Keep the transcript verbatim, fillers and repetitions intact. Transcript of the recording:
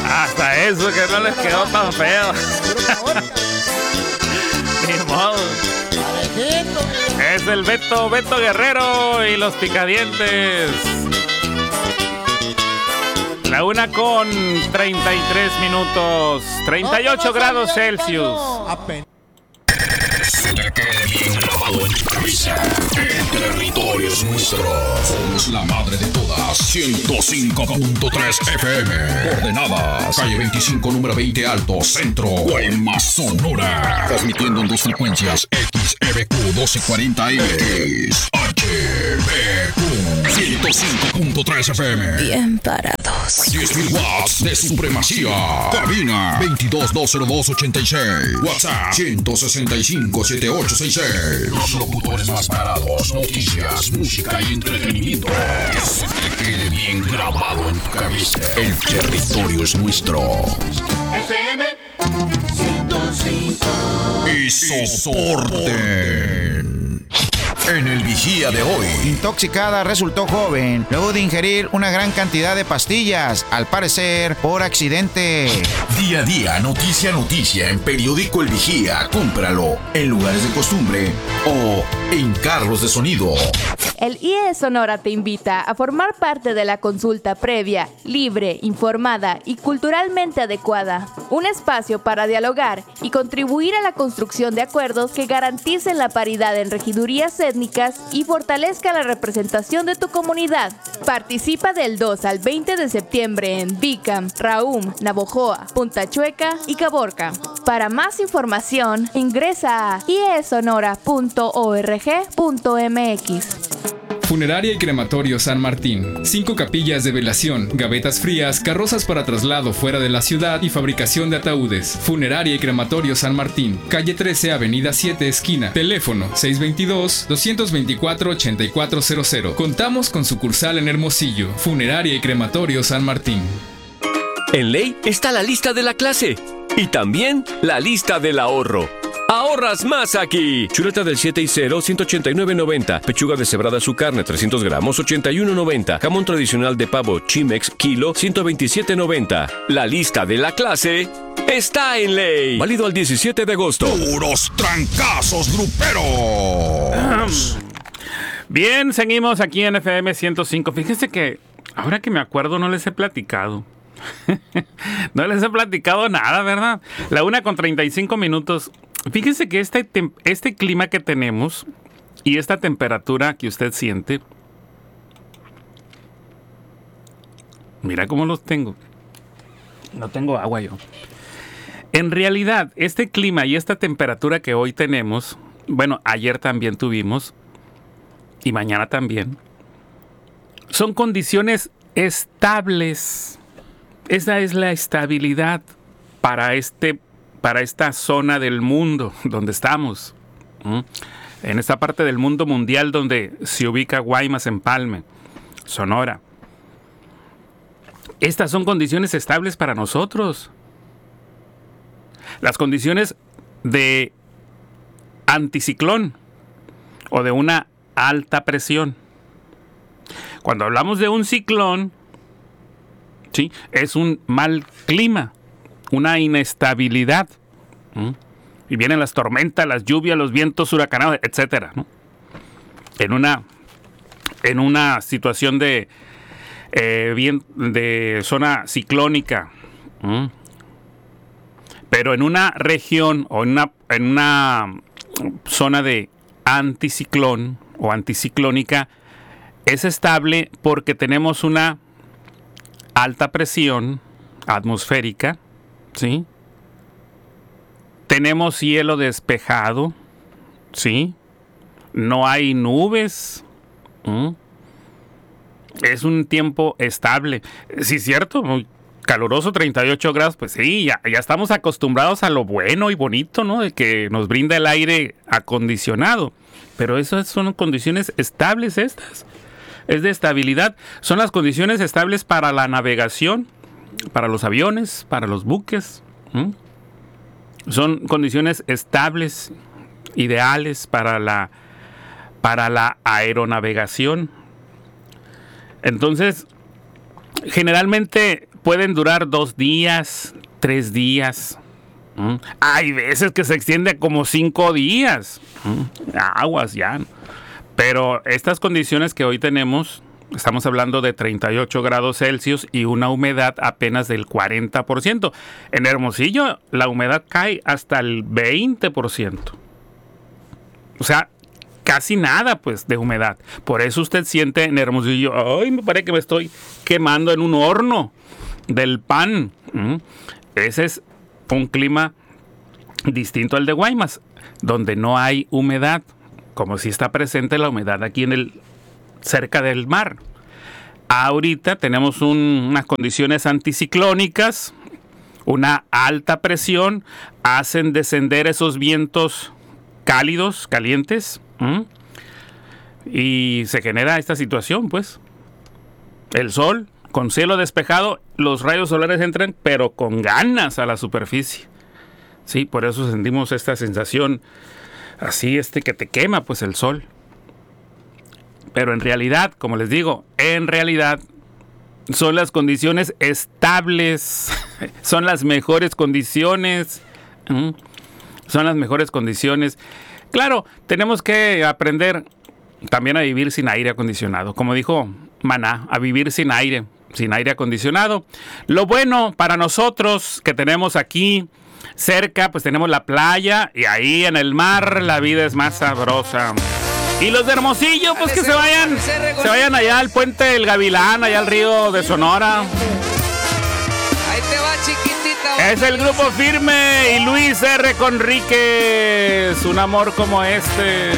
Hasta eso que no les quedó tan feo. Ni modo. Es el Beto, Beto Guerrero y los Picadientes. La una con treinta y tres minutos, treinta y ocho grados Celsius. Se te quede bien grabado en tu cabeza. El territorio es nuestro. Somos la madre de todas. ciento cinco punto tres F M. Coordenadas. Calle veinticinco, número veinte Alto, Centro. Guaymas, Sonora. Transmitiendo en dos frecuencias. X E B Q doce cuarenta M. X H B Q ciento cinco punto tres F M. Bien parados. diez mil watts de supremacía. Cabina veintidós dos cero dos ochenta y seis. WhatsApp ciento sesenta y cinco setenta y ocho sesenta y seis. Los locutores más parados. Noticias, música y entretenimiento. Que se te quede bien grabado en tu cabeza. El territorio es nuestro. F M ciento cinco. Y soporten. En el vigía de hoy. Intoxicada resultó joven luego de ingerir una gran cantidad de pastillas, al parecer por accidente. Día a día, noticia a noticia en Periódico El Vigía. Cómpralo en lugares de costumbre o en carros de sonido. El I E Sonora te invita a formar parte de la consulta previa, libre, informada y culturalmente adecuada. Un espacio para dialogar y contribuir a la construcción de acuerdos que garanticen la paridad en regidurías étnicas y fortalezca la representación de tu comunidad. Participa del dos al veinte de septiembre en Bicam, Raum, Navojoa, Punta Chueca y Caborca. Para más información, ingresa a i e sonora punto org punto m x. Funeraria y Crematorio San Martín. Cinco capillas de velación, gavetas frías, carrozas para traslado fuera de la ciudad y fabricación de ataúdes. Funeraria y Crematorio San Martín. Calle trece, Avenida siete, esquina. Teléfono seis dos dos, dos dos cuatro, ocho cuatro cero cero. Contamos con sucursal en Hermosillo. Funeraria y Crematorio San Martín. En Ley está la lista de la clase y también la lista del ahorro. ¡Ahorras más aquí! Chuleta del siete y cero, ciento ochenta y nueve noventa. Pechuga deshebrada su carne, trescientos gramos, ochenta y uno noventa. Jamón tradicional de pavo Chimex, kilo, ciento veintisiete noventa. La lista de la clase está en Ley. Válido al diecisiete de agosto. ¡Puros trancazos gruperos! Bien, seguimos aquí en F M ciento cinco. Fíjense que, ahora que me acuerdo, no les he platicado. No les he platicado nada, ¿verdad? La una con treinta y cinco minutos. Fíjense que este, tem- este clima que tenemos y esta temperatura que usted siente, mira cómo los tengo. No tengo agua yo. En realidad, este clima y esta temperatura que hoy tenemos, bueno, ayer también tuvimos y mañana también, son condiciones estables. Esa es la estabilidad para este para esta zona del mundo donde estamos, ¿Mm? en esta parte del mundo mundial donde se ubica Guaymas, Empalme, Sonora. Estas son condiciones estables para nosotros. Las condiciones de anticiclón o de una alta presión. Cuando hablamos de un ciclón, ¿sí?, es un mal clima, una inestabilidad. ¿Mm? Y vienen las tormentas, las lluvias, los vientos huracanados, etcétera, ¿no? En una, en una situación de, eh, bien, de zona ciclónica. ¿Mm? Pero en una región o en una, en una zona de anticiclón o anticiclónica es estable porque tenemos una alta presión atmosférica, ¿sí? Tenemos cielo despejado, ¿sí? No hay nubes. ¿Mm? Es un tiempo estable. Sí, es cierto, muy caluroso, treinta y ocho grados, pues sí, ya, ya estamos acostumbrados a lo bueno y bonito, ¿no? De que nos brinda el aire acondicionado. Pero esas son condiciones estables estas. Es de estabilidad. Son las condiciones estables para la navegación, para los aviones, para los buques. ¿Mm? Son condiciones estables, ideales para la, para la aeronavegación. Entonces, generalmente pueden durar dos días, tres días. ¿Mm? Hay veces que se extiende como cinco días. ¿Mm? Aguas ya. Pero estas condiciones que hoy tenemos, estamos hablando de treinta y ocho grados Celsius y una humedad apenas del cuarenta por ciento. En Hermosillo la humedad cae hasta el veinte por ciento. O sea, casi nada pues de humedad. Por eso usted siente en Hermosillo, ay, me parece que me estoy quemando en un horno del pan. ¿Mm? Ese es un clima distinto al de Guaymas, donde no hay humedad, como si está presente la humedad aquí en el cerca del mar. Ahorita tenemos un, unas condiciones anticiclónicas, una alta presión, hacen descender esos vientos cálidos, calientes, ¿m? Y se genera esta situación, pues. El sol, con cielo despejado, los rayos solares entran, pero con ganas a la superficie. Sí, por eso sentimos esta sensación así, este que te quema, pues el sol. Pero en realidad, como les digo, en realidad son las condiciones estables, son las mejores condiciones, ¿m? Son las mejores condiciones. Claro, tenemos que aprender también a vivir sin aire acondicionado. Como dijo Maná, a vivir sin aire, sin aire acondicionado. Lo bueno para nosotros que tenemos aquí cerca, pues tenemos la playa y ahí en el mar la vida es más sabrosa. Y los de Hermosillo, pues que se vayan, se vayan allá al puente del Gavilán, allá al río de Sonora. Ahí te va, chiquitita. Es el Grupo Firme y Luis R. Conríquez. Un amor como este.